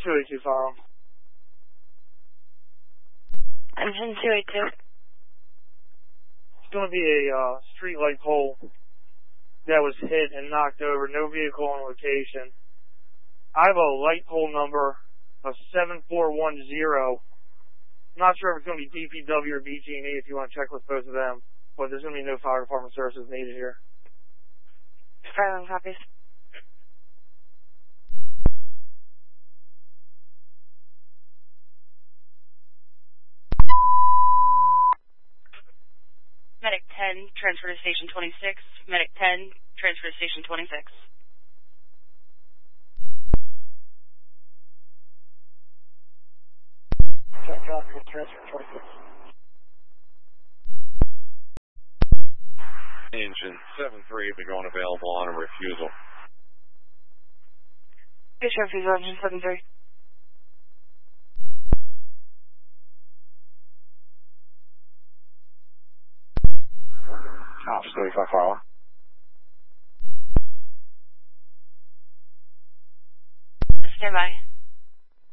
282 file. Engine 282. It's going to be a street light pole that was hit and knocked over. No vehicle on location. I have a light pole number of 7410. Not sure if it's going to be DPW or BG&E if you want to check with both of them. But there's going to be no fire department services needed here. Filing copies. Medic 10, transfer to station 26. Medic 10, transfer to station 26. Transfer 26. Engine 73, if you're going available on a refusal. Yes, refusal, engine 73. Ops 35 file. Stand by.